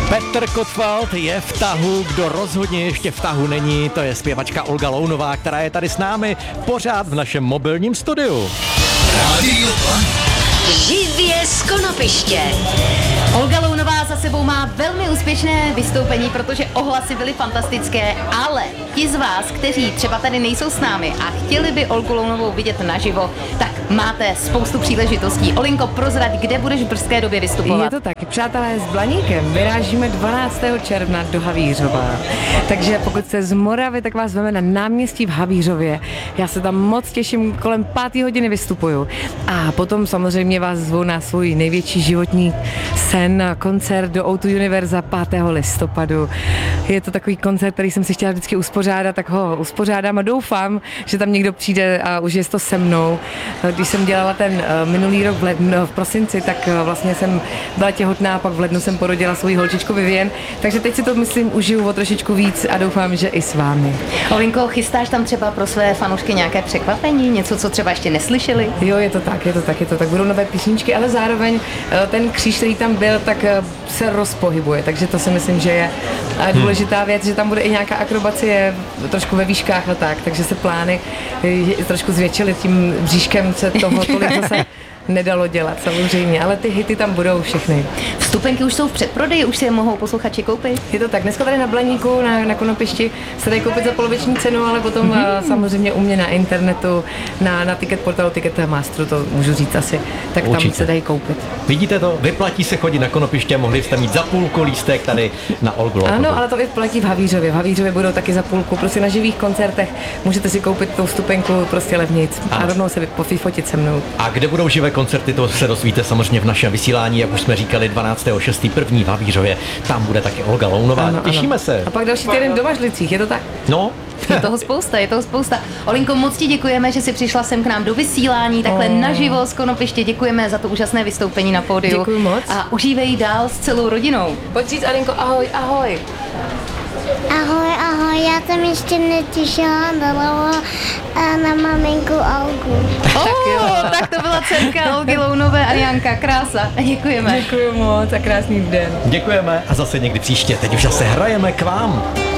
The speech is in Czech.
Petr Kotwald je v tahu, kdo rozhodně ještě v tahu není, to je zpěvačka Olga Lounová, která je tady s námi pořád v našem mobilním studiu. Radio Živě z Konopiště. Olga Lounová za sebou má velmi úspěšné vystoupení, protože ohlasy byly fantastické, ale ti z vás, kteří třeba tady nejsou s námi a chtěli by Olgu Lounovou vidět naživo, tak máte spoustu příležitostí. Olinko, prozrať, kde budeš v brzké době vystupovat? Je to tak, přátelé, s Blaníkem vyrážíme 12. června do Havířova. Takže pokud jste z Moravy, tak vás veme na náměstí v Havířově. Já se tam moc těším, kolem 5. hodiny vystupuju. A potom samozřejmě vás zvu na svůj největší životní sen, koncert do O2 Univerza 5. listopadu. Je to takový koncert, který jsem si chtěla vždycky uspořádat, tak ho uspořádám a doufám, že tam někdo přijde a užije to se mnou. Když jsem dělala ten minulý rok v prosinci, tak vlastně jsem byla těhotná a pak v lednu jsem porodila svou holčičku Vivien, takže teď si to myslím užiju o trošičku víc a doufám, že i s vámi. Olinko, chystáš tam třeba pro své fanoušky nějaké překvapení, něco, co třeba ještě neslyšeli? Jo, je to tak. Budou nové písničky, ale zároveň ten kříž, který tam byl, tak se rozpohybuje, takže to si myslím, že je důležitá věc, že tam bude i nějaká akrobacie trošku ve výškách a tak, takže se plány trošku zvětšily tím bříškem, se toho tolik zase nedalo dělat samozřejmě, ale ty hity tam budou všechny. Vstupenky už jsou v předprodeji, už si je mohou posluchači koupit? Je to tak, dneska tady na Blaníku, na Konopišti se dají koupit za poloviční cenu, ale potom samozřejmě u mě na internetu, na ticket portálu Ticketmasteru, to můžu říct asi, tak tam Určitě se dají koupit. Vidíte to? Vyplatí se chodit na Konopiště, mohli jste mít za půlku lístek tady na Olgu Lounovou. Ano, ale to i platí v Havířově. V Havířově budou taky za půlku, prostě na živých koncertech můžete si koupit tou vstupenku prostě levnic a rovnou se pofotit se mnou. A kde budou živé koncerty, to se dozvíte samozřejmě v našem vysílání, jak už jsme říkali 12.6. první v Havířově. Tam bude taky Olga Lounová. Ano, Těšíme ano. se. A pak další týden do Mažlicích, je to tak? No. Je toho spousta. Olinko, moc ti děkujeme, že jsi přišla sem k nám do vysílání, takhle naživo z Konopiště. Děkujeme za to úžasné vystoupení na pódiu. Děkuji moc. A užívej dál s celou rodinou. Pojď říct, Alenko, ahoj, ahoj. Ahoj, já jsem ještě netěšila na maminku Olgu. Tak to byla dcerka Olgy Lounové a Janka. Krása. Děkujeme. Děkuji moc a krásný den. Děkujeme a zase někdy příště. Teď už zase hrajeme k vám.